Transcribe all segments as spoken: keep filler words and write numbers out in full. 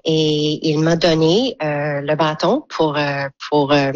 et il m'a donné euh, le bâton pour euh, pour euh,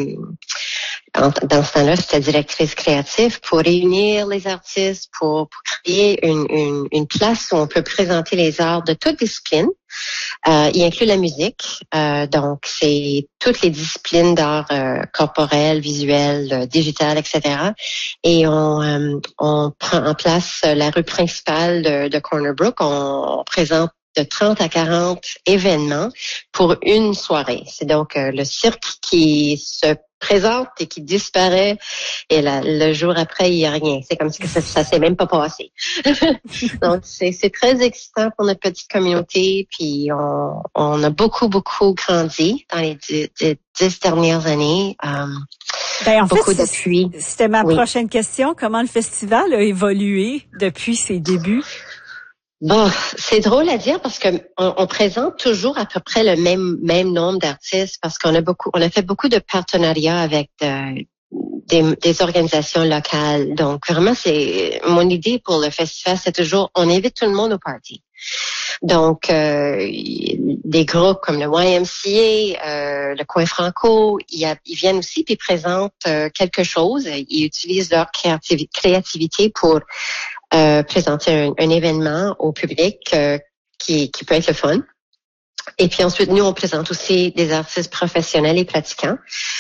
en, dans ce temps-là, j'étais directrice créative pour réunir les artistes, pour, pour créer une, une, une place où on peut présenter les arts de toutes disciplines. Euh, il inclut la musique, euh, donc c'est toutes les disciplines d'art euh, corporel, visuel, euh, digital, et cetera. Et on, euh, on prend en place la rue principale de, de Corner Brook. On, on présente de trente à quarante événements pour une soirée. C'est donc euh, le cirque qui se présente et qui disparaît et la, le jour après, il n'y a rien. C'est comme si ça, ça s'est même pas passé. Donc, c'est, c'est très excitant pour notre petite communauté. Puis, on, on a beaucoup, beaucoup grandi dans les dix, dix dernières années. Euh, ben, en beaucoup fait, d'appui. C'était ma oui. prochaine question. Comment le festival a évolué depuis ses débuts? Bon, c'est drôle à dire parce que on, on présente toujours à peu près le même même nombre d'artistes parce qu'on a beaucoup, on a fait beaucoup de partenariats avec de, des, des organisations locales. Donc vraiment, c'est mon idée pour le festival, c'est toujours on invite tout le monde au party. Donc euh, des groupes comme le Y M C A, euh, le Coin Franco, ils, ils viennent aussi puis présentent euh, quelque chose. Ils utilisent leur créativ- créativité pour Euh, présenter un, un événement au public euh, qui, qui peut être le fun. Et puis ensuite, nous, on présente aussi des artistes professionnels et pratiquants.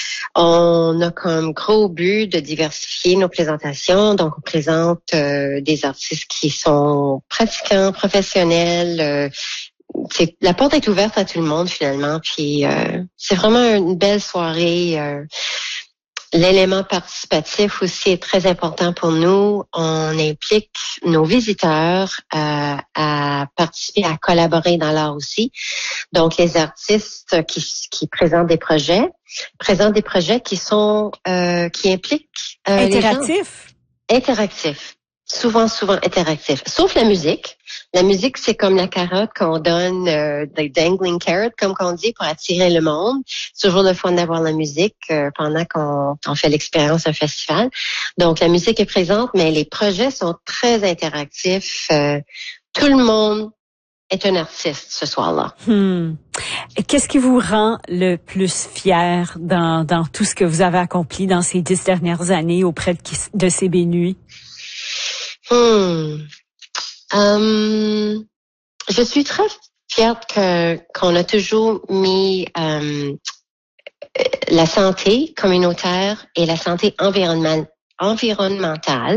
On a comme gros but de diversifier nos présentations. Donc, on présente euh, des artistes qui sont pratiquants, professionnels. Euh, c'est, la porte est ouverte à tout le monde, finalement. Puis, euh, c'est vraiment une belle soirée. Euh, L'élément participatif aussi est très important pour nous. On implique nos visiteurs euh, à participer, à collaborer dans l'art aussi. Donc, les artistes qui, qui présentent des projets, présentent des projets qui sont euh, qui impliquent euh, Interactif. les gens. Interactifs. Souvent, souvent interactifs. Sauf la musique. La musique, c'est comme la carotte qu'on donne, euh, the dangling carrot, comme qu'on dit, pour attirer le monde. C'est toujours le fun d'avoir la musique euh, pendant qu'on on fait l'expérience d'un festival. Donc, la musique est présente, mais les projets sont très interactifs. Euh, tout le monde est un artiste ce soir-là. Hmm. Qu'est-ce qui vous rend le plus fier dans, dans tout ce que vous avez accompli dans ces dix dernières années auprès de, de C B N U I? Hmm. Um, je suis très fière que qu'on a toujours mis um, la santé communautaire et la santé environnementale environnementale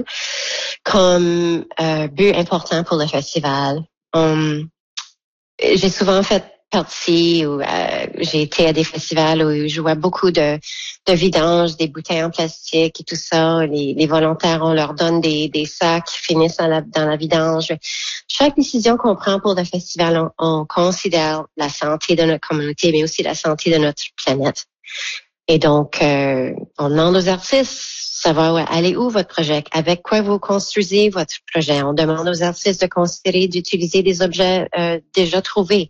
comme euh, but important pour le festival. Um, j'ai souvent fait partie où euh, j'ai été à des festivals où je vois beaucoup de, de vidanges, des bouteilles en plastique et tout ça. Les, les volontaires, on leur donne des, des sacs qui finissent dans la, dans la vidange. Chaque décision qu'on prend pour le festival, on, on considère la santé de notre communauté, mais aussi la santé de notre planète. Et donc, euh, on demande aux artistes, ça va aller où votre projet? Avec quoi vous construisez votre projet? On demande aux artistes de considérer d'utiliser des objets euh, déjà trouvés.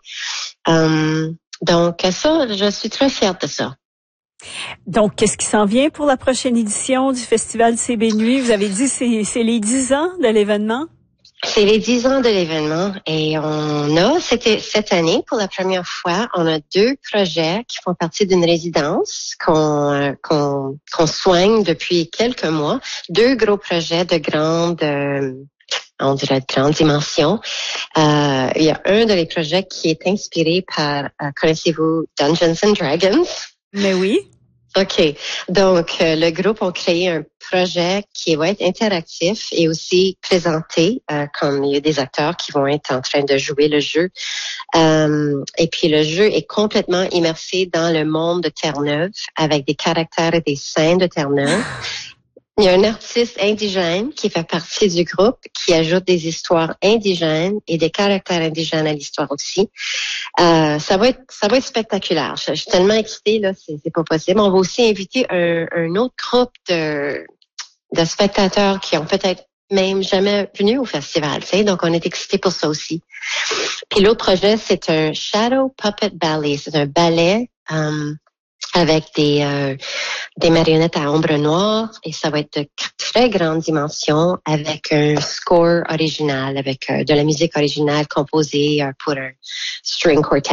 Um, donc, ça, je suis très fière de ça. Donc, qu'est-ce qui s'en vient pour la prochaine édition du Festival C B N U I? Vous avez dit c'est c'est les dix ans de l'événement? C'est les dix ans de l'événement et on a, c'était cette année, pour la première fois, on a deux projets qui font partie d'une résidence qu'on euh, qu'on qu'on soigne depuis quelques mois. Deux gros projets de grande, euh, on dirait de grande dimension. Euh, il y a un de les projets qui est inspiré par, euh, connaissez-vous Dungeons and Dragons? Mais oui. OK. Donc, euh, le groupe a créé un projet qui va être interactif et aussi présenté, euh, comme il y a des acteurs qui vont être en train de jouer le jeu. Euh, et puis, le jeu est complètement immersé dans le monde de Terre-Neuve avec des caractères et des scènes de Terre-Neuve. Il y a un artiste indigène qui fait partie du groupe, qui ajoute des histoires indigènes et des caractères indigènes à l'histoire aussi. Euh, ça va être, ça va être spectaculaire. Je, je suis tellement excitée, là, c'est, c'est pas possible. On va aussi inviter un, un autre groupe de, de spectateurs qui ont peut-être même jamais venu au festival, tu sais. Donc, on est excités pour ça aussi. Puis l'autre projet, c'est un Shadow Puppet Ballet. C'est un ballet, um, avec des euh, des marionnettes à ombre noire et ça va être de très grande dimension avec un score original, avec euh, de la musique originale composée euh, pour un string quartet.